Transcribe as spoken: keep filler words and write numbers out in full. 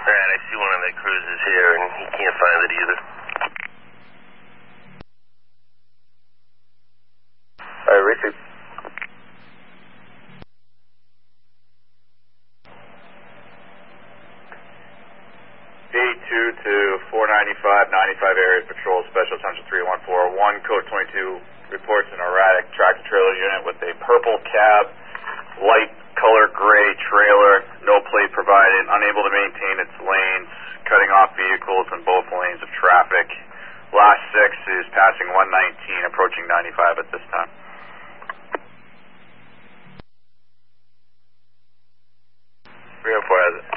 Alright, I see one of the cruisers here, and he can't find it either. Alright, receive. D two to four ninety-five, ninety-five area patrol, special attention three one four. one code twenty-two reports an erratic tractor trailer unit with a purple cab, light color gray trailer, no plate provided, unable to maintain its lanes, cutting off vehicles in both lanes of traffic. Last six is passing one nineteen, approaching ninety-five at this time. three one four has it.